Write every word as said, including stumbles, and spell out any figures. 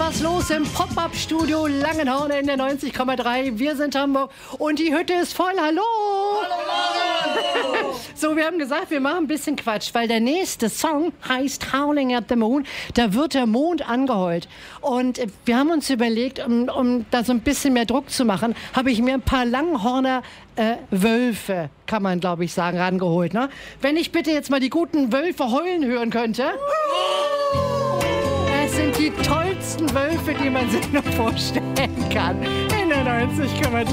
was los im Pop-Up-Studio Langenhorn in der neunzig Komma drei. Wir sind Hamburg und die Hütte ist voll. Hallo! Hallo! So, wir haben gesagt, wir machen ein bisschen Quatsch, weil der nächste Song heißt Howling at the Moon. Da wird der Mond angeheult. Und wir haben uns überlegt, um, um da so ein bisschen mehr Druck zu machen, habe ich mir ein paar Langhorner äh, Wölfe, kann man glaube ich sagen, rangeholt. Ne? Wenn ich bitte jetzt mal die guten Wölfe heulen hören könnte. Es sind die tollsten Wölfe, die man sich noch vorstellen kann. In der neunzig Komma drei.